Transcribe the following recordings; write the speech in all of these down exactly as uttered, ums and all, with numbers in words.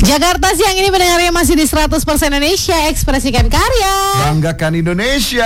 Jakarta siang ini pendengarnya masih di seratus persen Indonesia, ekspresikan karya, banggakan Indonesia.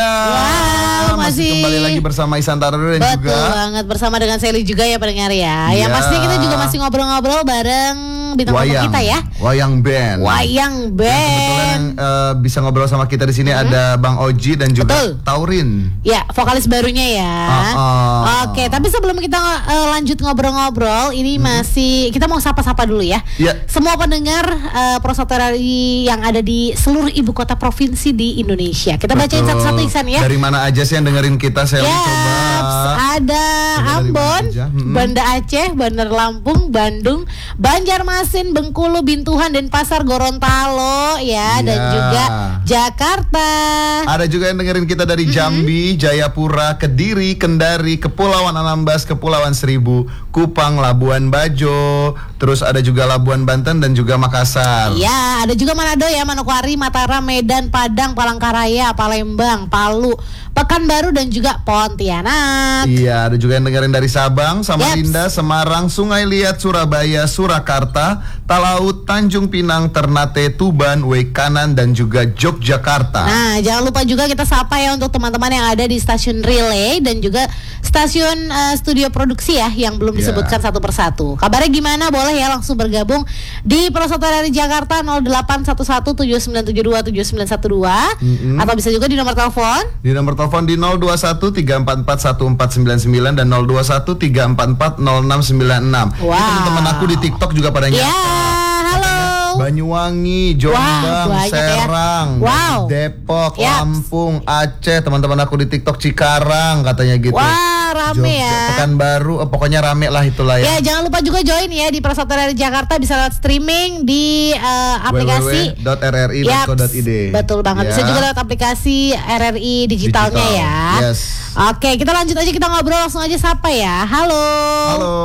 Wow, masih, masih kembali lagi bersama Ihsan Tarardul dan betul juga banget bersama dengan Sally juga ya pendengar ya. Ya. Yang pasti kita juga masih ngobrol-ngobrol bareng bintang tamu kita ya. Wayang Band. Wayang Band. Dan kebetulan yang uh, bisa ngobrol sama kita di sini hmm. ada Bang Oji dan juga betul. Taurin. Ya, vokalis barunya ya. Uh, uh. Oke, tapi sebelum kita uh, lanjut ngobrol-ngobrol, ini hmm. masih kita mau sapa-sapa dulu ya. Ya. Semua pendengar uh, Prosoterari yang ada di seluruh ibu kota provinsi di Indonesia. Kita bacain betul. satu-satu Ihsan ya. Dari mana aja sih yang dengerin kita? Saya yes, coba. Ada coba Ambon, hmm. Banda Aceh, Bandar Lampung, Bandung, Banjarmasin, Bengkulu, Bintuhan, Denpasar, Gorontalo ya, ya. dan juga Jakarta. Ada juga yang dengerin kita dari Jambi, mm-hmm. Jayapura, Kediri, Kendari, Kepulauan Anambas, Kepulauan Seribu, Kupang, Labuan Bajo, terus ada juga Labuan Banten dan juga Makassar. Iya, ada juga Manado ya, Manokwari, Mataram, Medan, Padang, Palangkaraya, Palembang, Palu, Pekanbaru dan juga Pontianak. Iya, ada juga yang dengerin dari Sabang, Samarinda, Yeps. Semarang, Sungai Liat, Surabaya, Surakarta, Talaut, Tanjung Pinang, Ternate, Tuban, Wekanan dan juga Yogyakarta. Nah, jangan lupa juga kita sapa ya untuk teman-teman yang ada di stasiun relay dan juga stasiun uh, studio produksi ya yang belum disebutkan yeah. satu persatu. Kabarnya gimana? Boleh ya langsung bergabung di Prosoterari Jakarta nol delapan satu satu tujuh sembilan tujuh dua tujuh sembilan satu dua mm-hmm. atau bisa juga di nomor telepon. Di nomor telepon di nol dua satu tiga empat empat satu empat sembilan sembilan dan nol dua satu tiga empat empat nol enam sembilan enam. Wow. Ini teman-teman aku di TikTok juga pada nyapa. Yeah, halo. Banyuwangi, Jombang, wow, Serang, ya. wow. Depok, yep. Lampung, Aceh, teman-teman aku di TikTok Cikarang katanya gitu. Wah, rame Jogja, ya. Pekanbaru, eh, pokoknya rame lah itulah ya. Ya, jangan lupa juga join ya di Prosoterari Jakarta, bisa lewat streaming di uh, aplikasi w w w dot r r i dot co dot i d. Yaps, betul banget. Ya. Bisa juga lewat aplikasi R R I digitalnya Digital. ya. Yes. Oke, kita lanjut aja, kita ngobrol langsung aja sapa ya. Halo. Halo.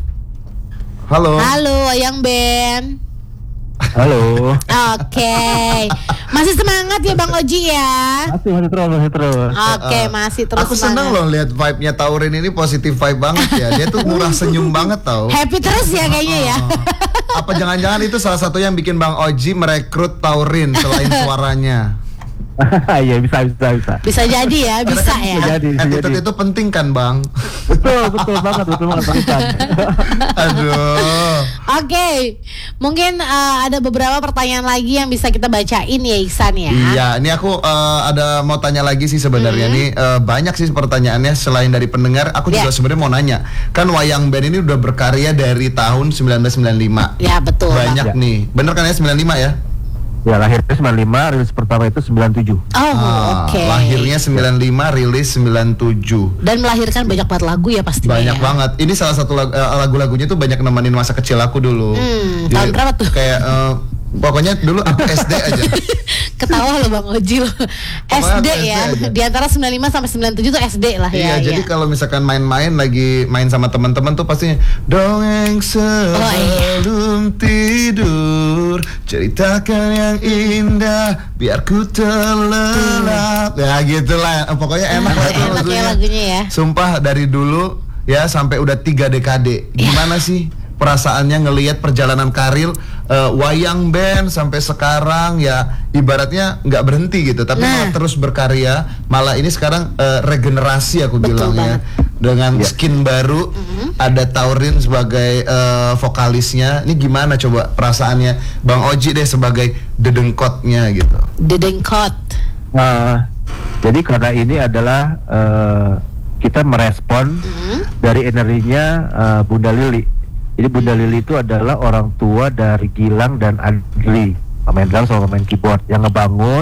Halo. Halo, Wayang Band. Halo. Oke, okay. Masih semangat ya Bang Oji ya? Masih masih terus masih terus. Oke, okay, uh, masih terus. Aku seneng loh lihat vibe-nya Taurin ini positif vibe banget ya. Dia tuh murah senyum banget tau. Happy terus ya kayaknya ya. Apa jangan-jangan itu salah satu yang bikin Bang Oji merekrut Taurin selain suaranya? Iya bisa bisa bisa. Bisa jadi ya, bisa kan ya. Bisa jadi, bisa attitude jadi. itu penting kan Bang? Betul betul banget betul banget penting. Aduh. Oke, okay. Mungkin uh, ada beberapa pertanyaan lagi yang bisa kita bacain ya Ihsan ya. Iya, ini aku uh, ada mau tanya lagi sih sebenarnya mm-hmm. nih uh, banyak sih pertanyaannya selain dari pendengar. Aku juga yeah. sebenarnya mau nanya. Kan Wayang Band ini udah berkarya dari tahun sembilan belas sembilan puluh lima. Ya betul. Banyak bang. nih. Bener kan ya sembilan puluh lima ya? Ya lahirnya sembilan puluh lima, rilis pertama itu sembilan puluh tujuh. Oh, ah, oke. Okay. Lahirnya sembilan puluh lima, rilis sembilan puluh tujuh. Dan melahirkan banyak banget lagu ya pastinya. Banyak ya. banget. Ini salah satu lagu, uh, lagu-lagunya tuh banyak nemenin masa kecil aku dulu. Hmm, Jadi, tahun berapa tuh? Kayak uh, pokoknya dulu aku S D aja. Ketawa loh Bang Oji loh. S D ya. Aja. Di antara sembilan puluh lima sampai sembilan puluh tujuh tuh S D lah iya, ya. Iya, jadi kalau misalkan main-main lagi main sama teman-teman tuh pastinya dongeng sebelum oh, iya. tidur, ceritakan yang indah biar ku terlelap. Hmm. Ya gitulah. Pokoknya enak lah itu enak lagunya. Ya lagunya ya. Sumpah dari dulu ya sampai udah tiga dekade. Gimana ya. sih perasaannya ngelihat perjalanan karir uh, Wayang Band sampai sekarang ya ibaratnya nggak berhenti gitu, tapi nah. malah terus berkarya, malah ini sekarang uh, regenerasi aku Betul bilangnya banget. Dengan ya. skin baru, mm-hmm. ada Taurin sebagai uh, vokalisnya. Ini gimana coba perasaannya Bang Oji deh sebagai dedengkotnya gitu. Dedengkot. Nah, jadi karena ini adalah uh, kita merespon mm-hmm. dari energinya uh, Bunda Lili. Jadi Bunda Lili itu adalah orang tua dari Gilang dan Adli, pemain drum sama pemain keyboard yang ngebangun